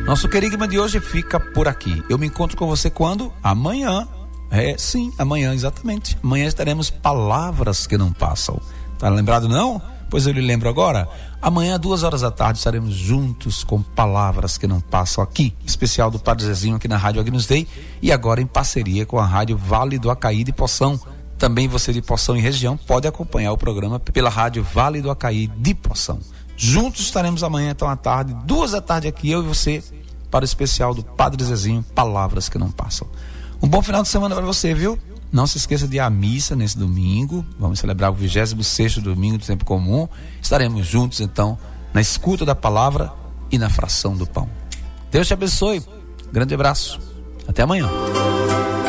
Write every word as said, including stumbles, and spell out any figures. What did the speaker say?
Nosso querigma de hoje fica por aqui. Eu me encontro com você quando? Amanhã. É, sim, amanhã, exatamente. Amanhã estaremos Palavras que Não Passam. Tá lembrado não? Pois eu lhe lembro agora. Amanhã, duas horas da tarde, estaremos juntos com Palavras que Não Passam aqui. Especial do Padre Zezinho aqui na Rádio Agnus Dei. E agora em parceria com a Rádio Vale do Acaí de Poção. Também você de Poção e região pode acompanhar o programa pela Rádio Vale do Acaí de Poção. Juntos estaremos amanhã, então, à tarde, duas da tarde aqui, eu e você, para o especial do Padre Zezinho, Palavras que Não Passam. Um bom final de semana para você, viu? Não se esqueça de ir à missa nesse domingo. Vamos celebrar o vigésimo sexto domingo do tempo comum. Estaremos juntos, então, na escuta da palavra e na fração do pão. Deus te abençoe. Grande abraço. Até amanhã.